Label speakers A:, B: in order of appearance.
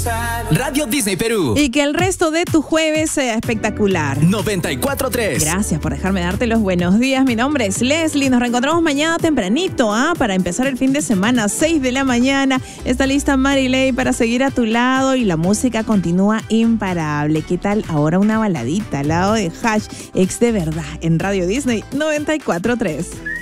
A: Radio Disney Perú.
B: Y que el resto de tu jueves sea espectacular.
A: 94.3.
B: Gracias por dejarme darte los buenos días. Mi nombre es Leslie. Nos reencontramos mañana tempranito, para empezar el fin de semana, 6 de la mañana. Está lista Marilei para seguir a tu lado y la música continúa imparable. ¿Qué tal ahora una baladita al lado de Hash, ex de verdad, en Radio Disney 94.3?